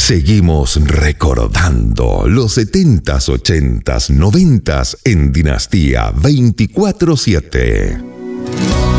Seguimos recordando los 70s, 80s, 90s en Dinastía 24/7.